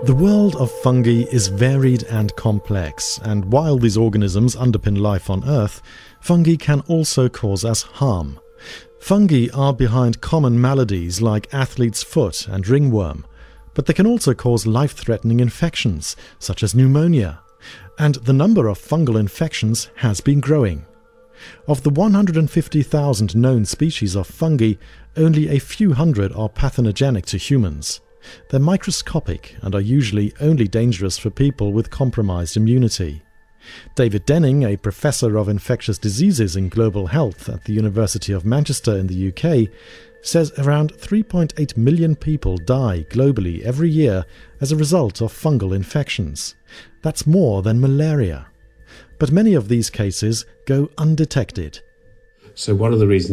The world of fungi is varied and complex, and while these organisms underpin life on Earth, fungi can also cause us harm. Fungi are behind common maladies like athlete's foot and ringworm, but they can also cause life-threatening infections, such as pneumonia, and the number of fungal infections has been growing. Of the 150,000 known species of fungi, only a few hundred are pathogenic to humans. They're microscopic and are usually only dangerous for people with compromised immunity. David Denning, a professor of infectious diseases and global health at the University of Manchester in the UK, says around 3.8 million people die globally every year as a result of fungal infections. That's more than malaria. But many of these cases go undetected. So one of the reasons